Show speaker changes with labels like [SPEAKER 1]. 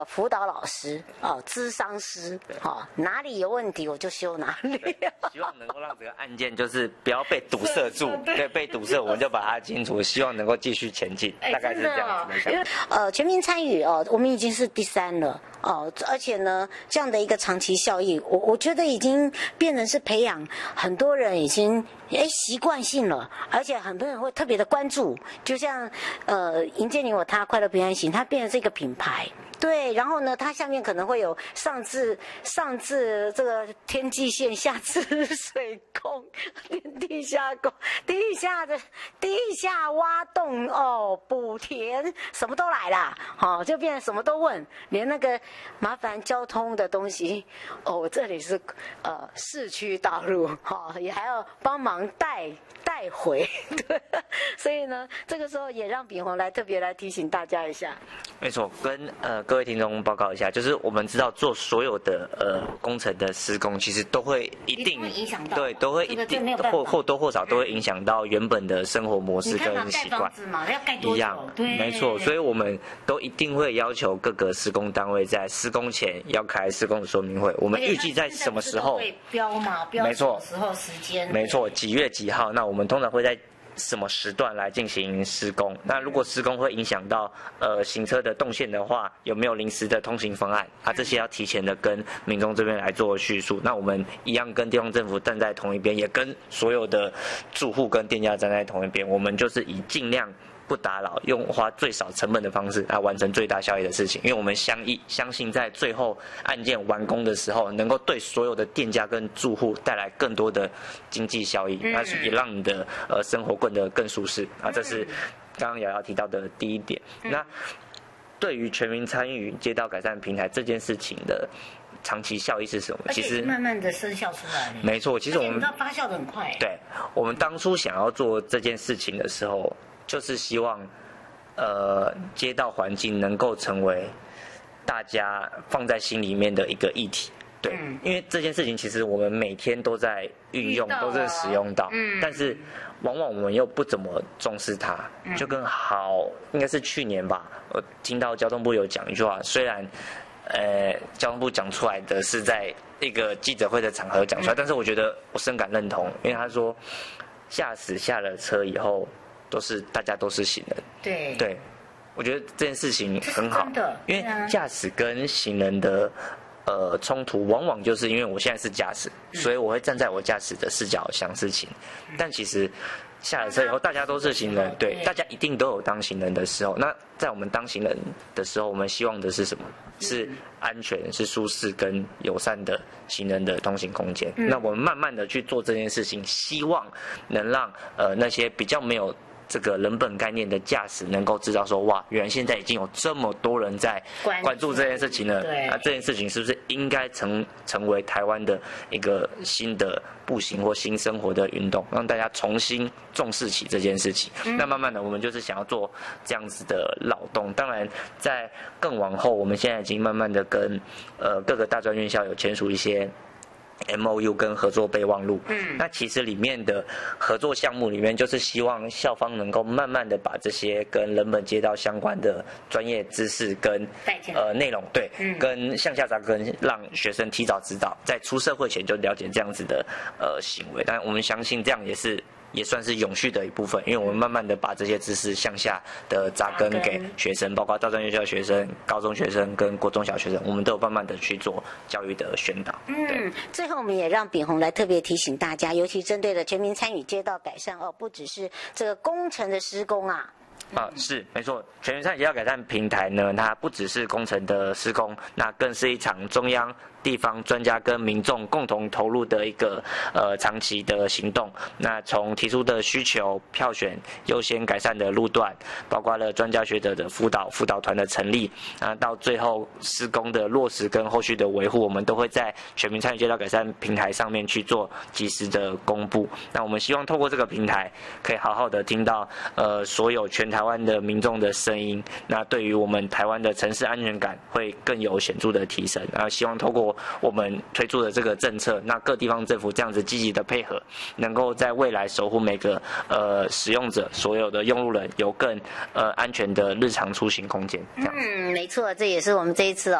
[SPEAKER 1] 辅导老师諮商师哪里有问题我就修哪里。
[SPEAKER 2] 希望能够让这个案件就是不要被堵塞住，对，被堵塞我们就把它清除，希望能够继续前进，大概是这样子的想法。
[SPEAKER 1] 全民参与我们已经是第3了而且呢，这样的一个长期效益，我觉得已经变成是培养很多人已经习惯性了，而且很多人会特别的关注，就像迎接你我他快乐平安行，它变成是一个品牌。对，然后呢，它下面可能会有上至这个天际线，下至水工、地下工、地下挖洞补田，什么都来啦，就变成什么都问，连那个麻烦交通的东西，这里是市区道路，也还要帮忙带回，对，所以呢，这个时候也让秉宏特别来提醒大家一下。
[SPEAKER 2] 没错，跟各位听众报告一下，就是我们知道做所有的工程的施工，其实都会一定
[SPEAKER 1] 影响到，
[SPEAKER 2] 对，都会一定或多或少都会影响到原本的生活模式跟习惯
[SPEAKER 1] 一样，对，
[SPEAKER 2] 没错，所以我们都一定会要求各个施工单位在施工前要开施工的说明会。我们预计在什么时候？
[SPEAKER 1] 会标嘛？标
[SPEAKER 2] 没错，
[SPEAKER 1] 时候时间，
[SPEAKER 2] 没错，几月几号？那我们通常会在什么时段来进行施工？那如果施工会影响到行车的动线的话，有没有临时的通行方案啊？这些要提前的跟民众这边来做叙述。那我们一样跟地方政府站在同一边，也跟所有的住户跟店家站在同一边。我们就是以尽量不打扰，用花最少成本的方式来完成最大效益的事情。因为我们相信在最后案件完工的时候，能够对所有的店家跟住户带来更多的经济效益，那也让你的生活过得更舒适啊。这是刚刚瑶瑶提到的第一点。那对于全民参与街道改善平台这件事情的长期效益是什么？
[SPEAKER 1] 其实慢慢的生效出来了。
[SPEAKER 2] 没错，其实我们
[SPEAKER 1] 发酵的很快。
[SPEAKER 2] 对，我们当初想要做这件事情的时候，就是希望街道环境能够成为大家放在心里面的一个议题。对，因为这件事情其实我们每天都在运用，都在使用到，但是往往我们又不怎么重视它。就跟应该是去年吧，我听到交通部有讲一句话，虽然交通部讲出来的是在一个记者会的场合讲出来，但是我觉得我深感认同，因为他说驾驶下了车以后大家都是行人。对，我觉得这件事情很好，因为驾驶跟行人的冲突，往往就是因为我现在是驾驶，所以我会站在我驾驶的视角想事情。但其实下了车以后，大家都是行人，对，大家一定都有当行人的时候。那在我们当行人的时候，我们希望的是什么？是安全、是舒适跟友善的行人的通行空间。那我们慢慢的去做这件事情，希望能让那些比较没有这个人本概念的驾驶能够知道说，哇，原来现在已经有这么多人在关注这件事情了。那这件事情是不是应该成为台湾的一个新的步行或新生活的运动，让大家重新重视起这件事情。那慢慢的，我们就是想要做这样子的劳动。当然，在更往后，我们现在已经慢慢的跟各个大专院校有签署一些MOU 跟合作备忘录，那其实里面的合作项目里面，就是希望校方能够慢慢的把这些跟人本街道相关的专业知识跟内容，对，跟向下扎根，让学生提早知道，在出社会前就了解这样子的行为。但我们相信这样也算是永续的一部分，因为我们慢慢的把这些知识向下的扎根给学生，包括大专院校学生、高中学生跟国中小学生，我们都有慢慢的去做教育的宣导。
[SPEAKER 1] 最后我们也让秉宏来特别提醒大家，尤其针对的全民参与街道改善不只是这个工程的施工
[SPEAKER 2] 是没错，全民参与街道改善平台呢，它不只是工程的施工，那更是一场中央、地方专家跟民众共同投入的一个长期的行动。那从提出的需求、票选优先改善的路段，包括了专家学者的辅导团的成立，到最后施工的落实跟后续的维护，我们都会在全民参与街道改善平台上面去做及时的公布。那我们希望透过这个平台，可以好好的听到所有全台湾的民众的声音，那对于我们台湾的城市安全感会更有显著的提升。希望透过过我们推出的这个政策，那各地方政府这样子积极的配合，能够在未来守护每个使用者、所有的用路人有更安全的日常出行空间。
[SPEAKER 1] 没错，这也是我们这一次